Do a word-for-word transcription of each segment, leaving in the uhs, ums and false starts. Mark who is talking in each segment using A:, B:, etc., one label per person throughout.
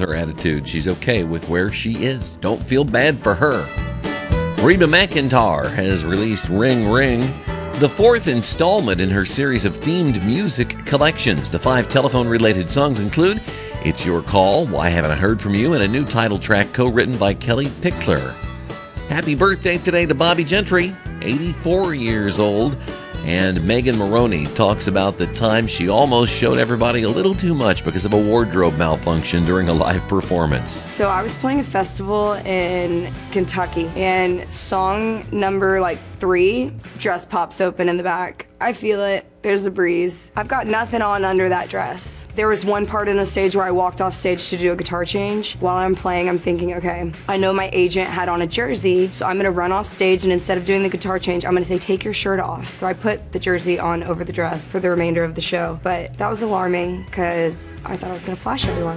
A: her attitude. She's okay with where she is. Don't feel bad for her. Reba McEntire has released Ring Ring, the fourth installment in her series of themed music collections. The five telephone-related songs include It's Your Call, Why Haven't I Heard From You, and a new title track co-written by Kelly Pickler. Happy birthday today to Bobby Gentry, eighty-four years old. And Megan Moroney talks about the time she almost showed everybody a little too much because of a wardrobe malfunction during a live performance.
B: So I was playing a festival in Kentucky, and song number like three, dress pops open in the back. I feel it. There's a breeze. I've got nothing on under that dress. There was one part in the stage where I walked off stage to do a guitar change. While I'm playing, I'm thinking, okay, I know my agent had on a jersey, so I'm gonna run off stage, and instead of doing the guitar change, I'm gonna say, take your shirt off. So I put the jersey on over the dress for the remainder of the show. But that was alarming, because I thought I was gonna flash everyone.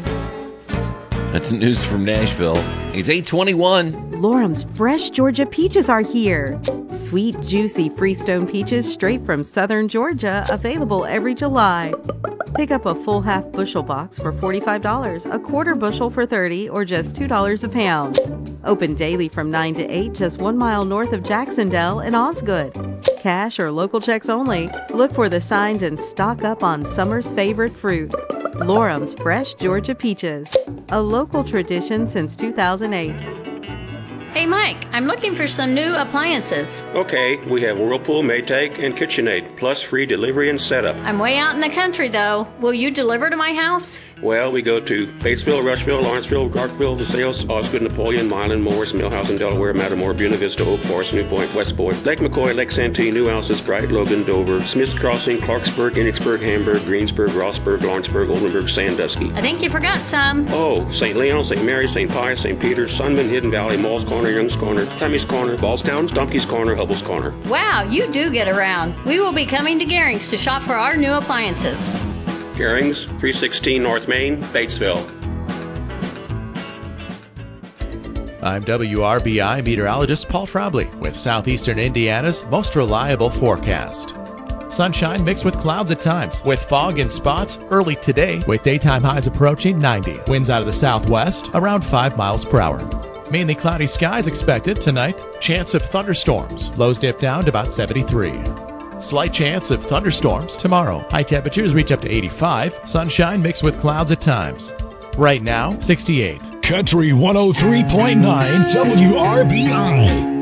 A: That's news from Nashville. It's eight twenty-one.
C: Lorum's fresh Georgia peaches are here. Sweet, juicy Freestone peaches straight from southern Georgia, available every July. Pick up a full half bushel box for forty-five dollars, a quarter bushel for thirty dollars, or just two dollars a pound. Open daily from nine to eight, just one mile north of Jacksonville and Osgood. Cash or local checks only. Look for the signs and stock up on summer's favorite fruit. Lorum's fresh Georgia peaches, a local tradition since two thousand eight.
D: Hey Mike, I'm looking for some new appliances.
E: Okay, we have Whirlpool, Maytag, and KitchenAid, plus free delivery and setup.
D: I'm way out in the country though. Will you deliver to my house?
E: Well, we go to Batesville, Rushville, Lawrenceville, Garkville, DeSales, Osgood, Napoleon, Milan, Morris, Millhouse, Delaware, Matamore, Buena Vista, Oak Forest, New Point, West Point, Lake McCoy, Lake Santee, New Alces, Bright, Logan, Dover, Smith's Crossing, Clarksburg, Enochsburg, Hamburg, Greensburg, Rossburg, Lawrenceburg, Oldenburg, Sandusky.
D: I think you forgot some.
E: Oh, Saint Leon, Saint Mary, Saint Pius, Saint Peter's, Sunman, Hidden Valley, Malls Corner, Young's Corner, Clemmy's Corner, Ballstown, Donkey's Corner, Hubble's Corner.
D: Wow, you do get around. We will be coming to Gehring's to shop for our new appliances.
E: Gehring's, three sixteen North Main, Batesville.
F: I'm W R B I meteorologist Paul Trombley with Southeastern Indiana's most reliable forecast. Sunshine mixed with clouds at times, with fog in spots early today, with daytime highs approaching ninety. Winds out of the southwest around five miles per hour. Mainly cloudy skies expected tonight. Chance of thunderstorms. Lows dip down to about seventy-three. Slight chance of thunderstorms tomorrow. High temperatures reach up to eighty-five. Sunshine mixed with clouds at times. Right now, sixty-eight.
G: Country one oh three point nine W R B I.